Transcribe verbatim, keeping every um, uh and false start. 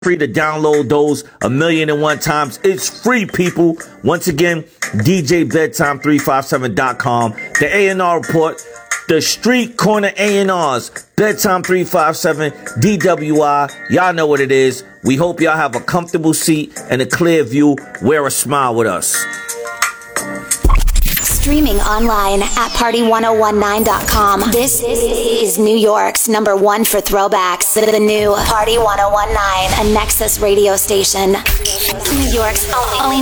free to download those a million and one times. It's free, people. Once again, D J bedtime three five seven dot com. The A and R Report, the Street Corner A and R's, Bedtime three five seven, D W I. Y'all know what it is. We hope y'all have a comfortable seat and a clear view. Wear a smile with us. Streaming online at party one oh one nine dot com. This is New York's number one for throwbacks. The new Party one oh one nine, a Nexus radio station. New York's only